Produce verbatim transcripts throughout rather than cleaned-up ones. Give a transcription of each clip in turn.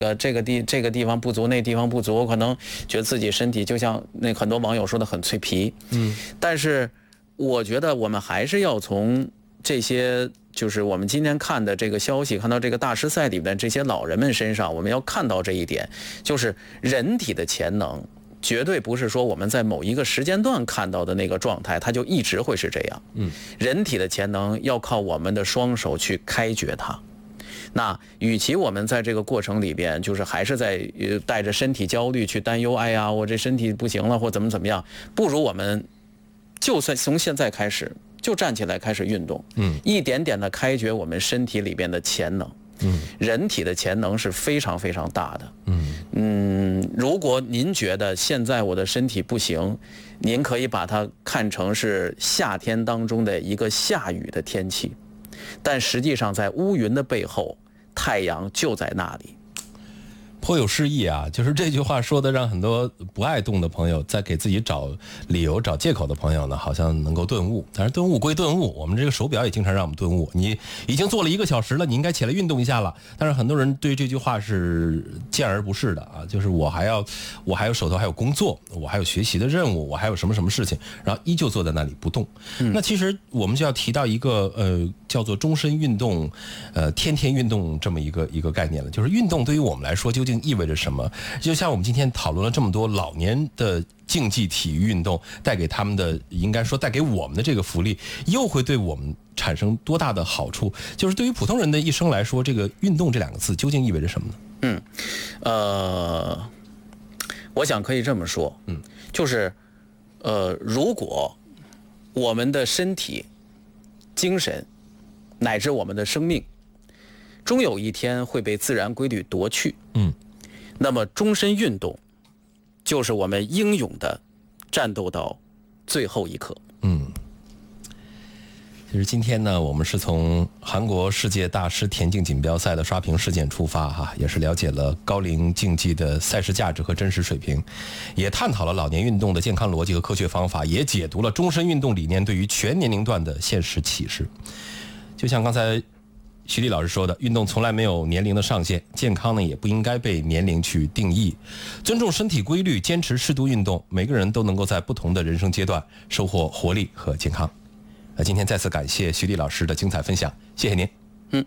呃，这个地这个地方不足，那地方不足，我可能觉得自己身体就像那很多网友说的很脆皮，嗯，但是我觉得我们还是要从这些就是我们今天看的这个消息，看到这个大师赛里面这些老人们身上，我们要看到这一点，就是人体的潜能绝对不是说我们在某一个时间段看到的那个状态，它就一直会是这样，嗯，人体的潜能要靠我们的双手去开掘它。那与其我们在这个过程里边，就是还是在呃带着身体焦虑去担忧，哎呀，我这身体不行了，或怎么怎么样，不如我们就算从现在开始就站起来开始运动，嗯，一点点的开掘我们身体里边的潜能，嗯，人体的潜能是非常非常大的，嗯嗯，如果您觉得现在我的身体不行，您可以把它看成是夏天当中的一个下雨的天气，但实际上在乌云的背后，太阳就在那里。 颇有诗意啊，就是这句话说的让很多不爱动的朋友，在给自己找理由找借口的朋友呢，好像能够顿悟。但是顿悟归顿悟，我们这个手表也经常让我们顿悟，你已经做了一个小时了，你应该起来运动一下了。但是很多人对这句话是见而不视的啊，就是我还要我还有手头还有工作，我还有学习的任务，我还有什么什么事情，然后依旧坐在那里不动。嗯、那其实我们就要提到一个呃叫做终身运动，呃天天运动这么一个一个概念了，就是运动对于我们来说究竟意味着什么？就像我们今天讨论了这么多老年的竞技体育运动带给他们的，应该说带给我们的这个福利，又会对我们产生多大的好处？就是对于普通人的一生来说，这个运动这两个字究竟意味着什么呢？ 嗯，呃，我想可以这么说，嗯，就是呃，如果我们的身体、精神乃至我们的生命，终有一天会被自然规律夺去，嗯，那么终身运动就是我们英勇的战斗到最后一刻。嗯， 其实今天呢，我们是从韩国世界大师田径锦标赛的刷屏事件出发哈，也是了解了高龄竞技的赛事价值和真实水平，也探讨了老年运动的健康逻辑和科学方法，也解读了终身运动理念对于全年龄段的现实启示。就像刚才徐丽老师说的，运动从来没有年龄的上限，健康呢也不应该被年龄去定义。尊重身体规律，坚持适度运动，每个人都能够在不同的人生阶段收获活力和健康。那今天再次感谢徐丽老师的精彩分享，谢谢您。嗯，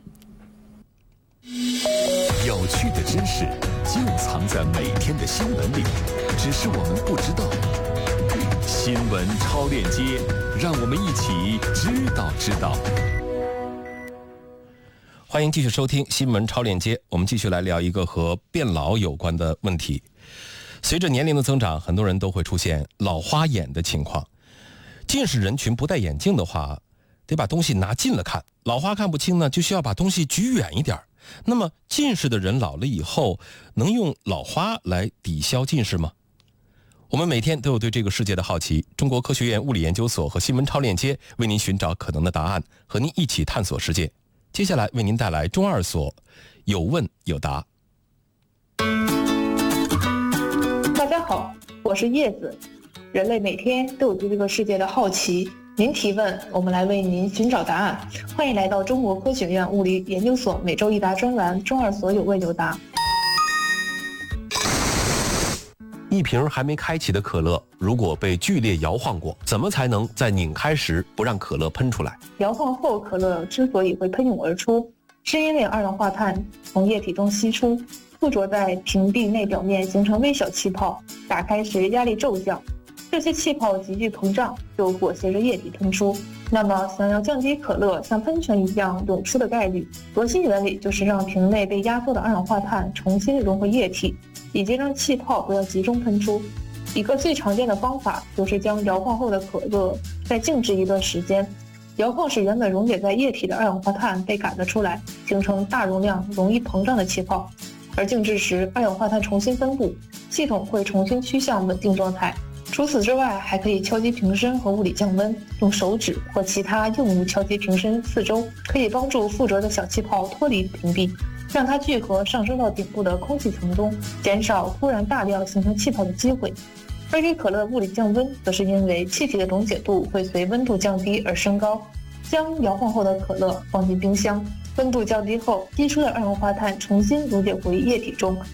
有趣的知识就藏在每天的新闻里，只是我们不知道。新闻超链接，让我们一起知道知道。 欢迎继续收听新闻超链接，我们继续来聊一个和变老有关的问题。随着年龄的增长，很多人都会出现老花眼的情况。近视人群不戴眼镜的话，得把东西拿近了看，老花看不清呢，就需要把东西举远一点。那么近视的人老了以后，能用老花来抵消近视吗？我们每天都有对这个世界的好奇，中国科学院物理研究所和新闻超链接为您寻找可能的答案，和您一起探索世界。接下来为您带来中二所有问有答。 大家好，我是叶子。人类每天都有对这个世界的好奇，您提问，我们来为您寻找答案。欢迎来到中国科学院物理研究所每周一答专栏中二所有问有答。 一瓶还没开启的可乐，如果被剧烈摇晃过，怎么才能在拧开时不让可乐喷出来？ 摇晃后可乐之所以会喷涌而出，是因为二氧化碳从液体中析出，附着在瓶壁内表面形成微小气泡，打开时压力骤降，这些气泡急剧膨胀，就裹挟着液体喷出。那么想要降低可乐像喷泉一样涌出的概率，核心原理就是让瓶内被压缩的二氧化碳重新融回液体，以及让气泡不要集中喷出。一个最常见的方法就是将摇晃后的可乐再静置一段时间，摇晃使原本溶解在液体的二氧化碳被赶了出来，形成大容量容易膨胀的气泡。而静置时二氧化碳重新分布，系统会重新趋向稳定状态。除此之外，还可以敲击瓶身和物理降温，用手指或其他硬物敲击瓶身四周，可以帮助附着的小气泡脱离瓶壁，让它聚合上升到顶部的空气层中，减少突然大量形成气泡的机会。而给可乐物理降温，则是因为气体的溶解度会随温度降低而升高， 将摇晃后的可乐放进冰箱，温度降低后，析出的二氧化碳重新溶解回液体中，